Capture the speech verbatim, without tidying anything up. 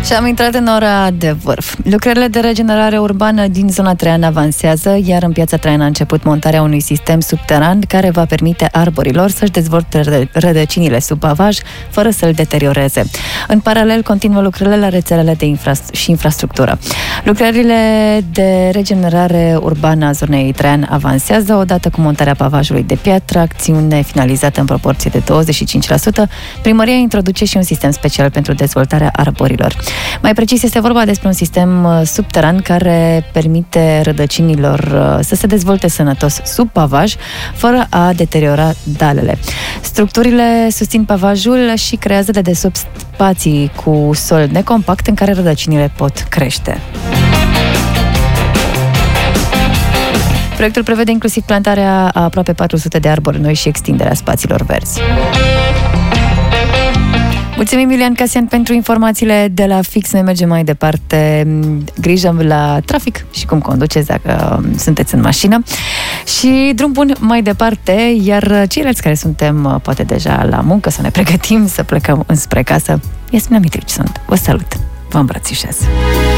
Și am intrat în ora de vârf. Lucrările de regenerare urbană din zona Traian avansează, iar în piața Traian a început montarea unui sistem subteran care va permite arborilor să-și dezvolte rădăcinile sub pavaj, fără să-l deterioreze. În paralel, continuă lucrările la rețelele de infra- și infrastructură. Lucrările de regenerare urbană a zonei Traian avansează, odată cu montarea pavajului de piatră, acțiune finalizată în proporție de douăzeci și cinci la sută. Primăria introduce și un sistem special pentru dezvoltarea arborilor. Mai precis, este vorba despre un sistem subteran care permite rădăcinilor să se dezvolte sănătos sub pavaj, fără a deteriora dalele. Structurile susțin pavajul și creează de desubt spații cu sol necompact în care rădăcinile pot crește. Proiectul prevede inclusiv plantarea a aproape patru sute de arbori noi și extinderea spațiilor verzi. Mulțumim, Iulian Casian, pentru informațiile de la Fix. Noi mergem mai departe. Grijă la trafic și cum conduceți dacă sunteți în mașină. Și drum bun mai departe, iar ceilalți care suntem poate deja la muncă, să ne pregătim să plecăm înspre casă. Iasmina Mitrici sunt. Vă salut! Vă îmbrățișez!